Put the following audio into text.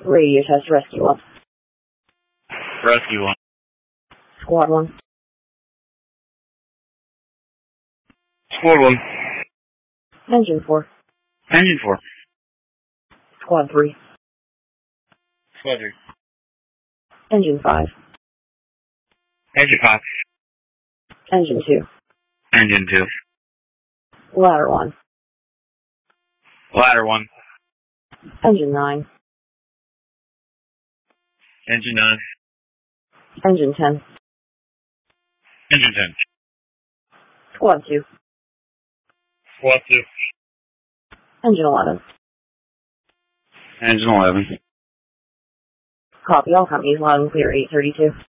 Radio test, rescue 1. Rescue 1. Squad 1. Squad 1. Engine 4. Engine 4. Squad 3. Squad 3. Engine 5. Engine 5. Engine 2. Engine 2. Ladder 1. Ladder 1. Engine 9. Engine 9. Engine 10. Engine 10. Squad 2. Squad 2. Engine 11. Engine 11. Copy, all companies loud and clear 832.